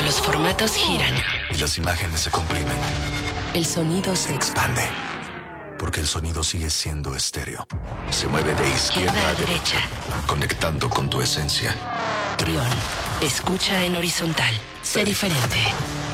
Los formatos giran. Y las imágenes se comprimen. El sonido se Expande. Porque el sonido sigue siendo estéreo. Se mueve de izquierda a derecha, conectando con tu esencia. Trión. Escucha en horizontal. Sé diferente.